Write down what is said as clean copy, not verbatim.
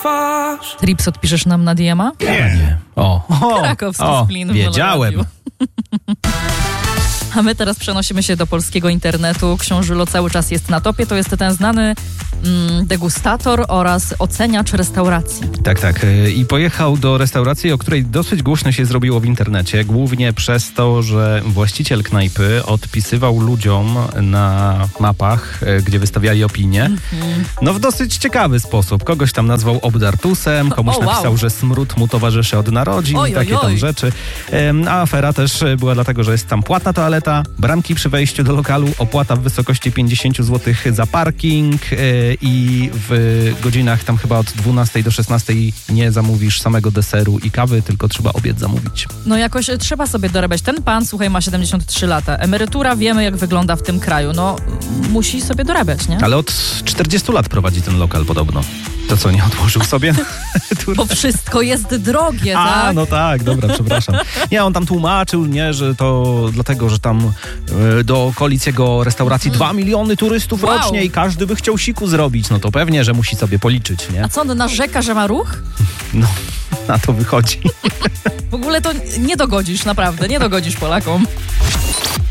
twarz. Trips odpiszesz nam na DM-a? Nie. Krakowski splin w wiedziałem. Meloradiu. A my teraz przenosimy się do polskiego internetu. Książulo cały czas jest na topie. To jest ten znany degustator oraz oceniacz restauracji. Tak. I pojechał do restauracji, o której dosyć głośno się zrobiło w internecie. Głównie przez to, że właściciel knajpy odpisywał ludziom na mapach, gdzie wystawiali opinie. No w dosyć ciekawy sposób. Kogoś tam nazwał obdartusem, komuś napisał, że smród mu towarzyszy od narodzin i takie tam rzeczy. A afera też była dlatego, że jest tam płatna toaleta, bramki przy wejściu do lokalu, opłata w wysokości 50 zł za parking i w godzinach tam chyba od 12 do 16 nie zamówisz samego deseru i kawy, tylko trzeba obiad zamówić. No jakoś trzeba sobie dorabiać. Ten pan, słuchaj, ma 73 lata. Emerytura, wiemy jak wygląda w tym kraju. No musi sobie dorabiać, nie? Ale od 40 lat prowadzi ten lokal podobno. To co, nie odłożył sobie? Bo wszystko jest drogie, tak? No tak, dobra, przepraszam. Nie, on tam tłumaczył, nie, że to dlatego, że tam do okolic jego restauracji 2 miliony turystów rocznie i każdy by chciał siku zrobić. No to pewnie, że musi sobie policzyć, nie? A co, on narzeka, że ma ruch? No, na to wychodzi. W ogóle to nie dogodzisz, naprawdę, nie dogodzisz Polakom.